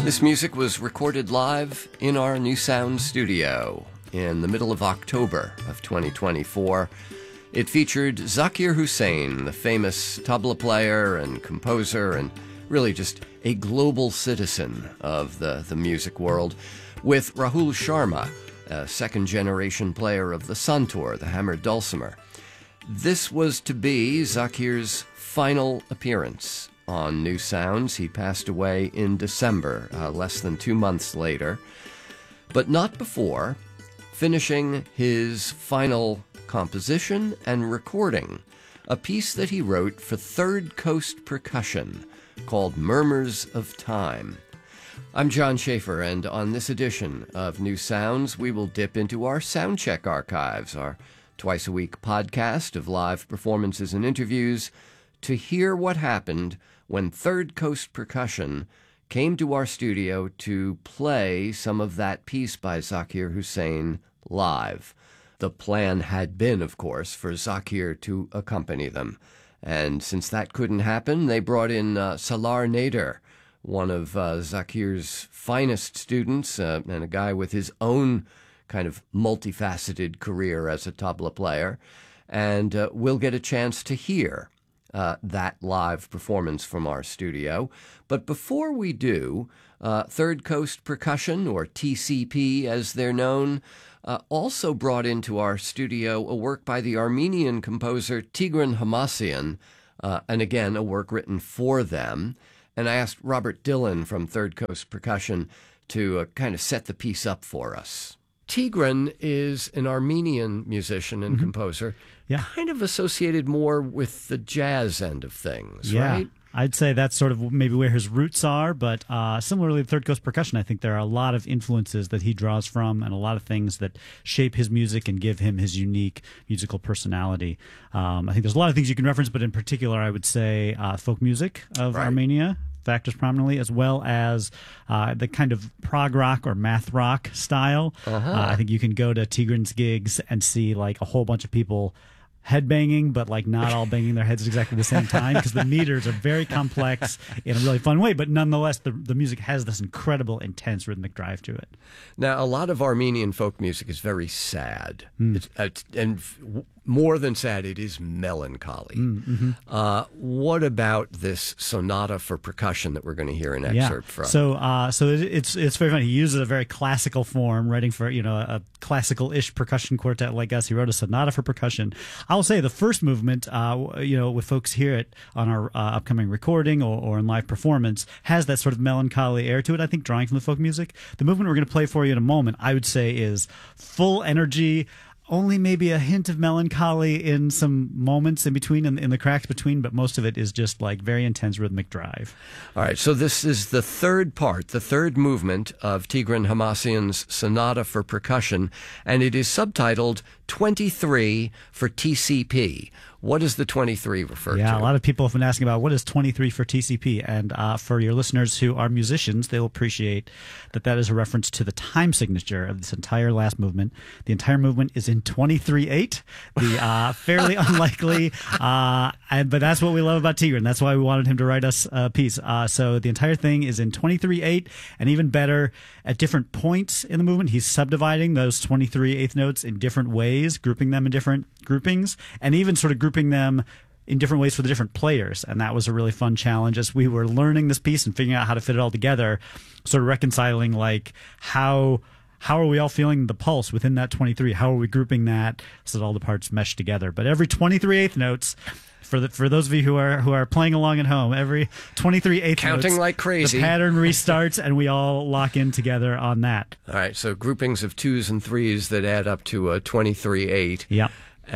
This music was recorded live in our New Sound studio in the middle of October of 2024. It featured Zakir Hussain, the famous tabla player and composer and really just a global citizen of the music world, with Rahul Sharma, a second-generation player of the santoor, the hammered dulcimer. This was to be Zakir's final appearance on New Sounds. He passed away in December, less than 2 months later, but not before finishing his final composition and recording, a piece that he wrote for Third Coast Percussion called Murmurs of Time. I'm John Schaefer, and on this edition of New Sounds, we will dip into our Soundcheck archives, our twice-a-week podcast of live performances and interviews, to hear what happened when Third Coast Percussion came to our studio to play some of that piece by Zakir Hussain live. The plan had been, of course, for Zakir to accompany them. And since that couldn't happen, they brought in Salar Nader, one of Zakir's finest students, and a guy with his own kind of multifaceted career as a tabla player. And we'll get a chance to hear that live performance from our studio. But before we do, Third Coast Percussion, or TCP as they're known, also brought into our studio a work by the Armenian composer Tigran Hamasyan, and again, a work written for them. And I asked Robert Dillon from Third Coast Percussion to kind of set the piece up for us. Tigran is an Armenian musician and composer, kind of associated more with the jazz end of things, right? I'd say that's sort of maybe where his roots are, but similarly to Third Coast Percussion, I think there are a lot of influences that he draws from and a lot of things that shape his music and give him his unique musical personality. I think there's a lot of things you can reference, but in particular, I would say folk music of Armenia factors prominently, as well as the kind of prog rock or math rock style. I think you can go to Tigran's gigs and see like a whole bunch of people headbanging, but like not all banging their heads at exactly the same time, because the meters are very complex in a really fun way, but nonetheless the music has this incredible intense rhythmic drive to it. Now, a lot of Armenian folk music is very sad, and more than sad, it is melancholy. What about this sonata for percussion that we're going to hear an excerpt from? So it's very funny. He uses a very classical form, writing for a classical-ish percussion quartet like us. He wrote a sonata for percussion. I'll say the first movement, with folks hear it on our upcoming recording or in live performance, has that sort of melancholy air to it, I think, drawing from the folk music. The movement we're going to play for you in a moment, I would say, is full energy, only maybe a hint of melancholy in some moments in between, in the cracks between, but most of it is just like very intense rhythmic drive. All right, so this is the third part, the third movement of Tigran Hamasyan's Sonata for Percussion, and it is subtitled 23 for TCP. What does the 23 refer to? Yeah, a lot of people have been asking about what is 23 for TCP, and for your listeners who are musicians, they'll appreciate that is a reference to the time signature of this entire last movement. The entire movement is in 23/8, the fairly unlikely, but that's what we love about Tigran. That's why we wanted him to write us a piece. So the entire thing is in 23/8, and even better, at different points in the movement, he's subdividing those 23/8 notes in different ways, grouping them in different groupings, and even sort of grouping them in different ways for the different players. And that was a really fun challenge as we were learning this piece and figuring out how to fit it all together, sort of reconciling like how are we all feeling the pulse within that 23? How are we grouping that so that all the parts mesh together? But every 23/8 notes, for those of you who are playing along at home, every 23/8 counting notes, like crazy, the pattern restarts and we all lock in together on that. All right, so groupings of 2s and 3s that add up to a 23/8. Yep.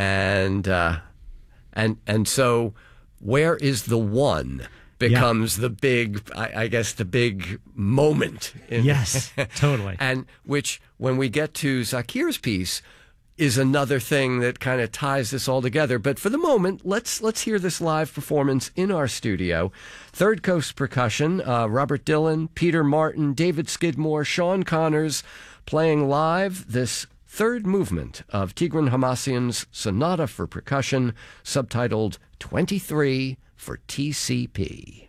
And so where is the 1 becomes the big, I guess, the big moment. Yes, totally. And which, when we get to Zakir's piece, is another thing that kind of ties this all together. But for the moment, let's hear this live performance in our studio. Third Coast Percussion, Robert Dillon, Peter Martin, David Skidmore, Sean Connors, playing live this third movement of Tigran Hamasyan's Sonata for Percussion, subtitled 23 for TCP.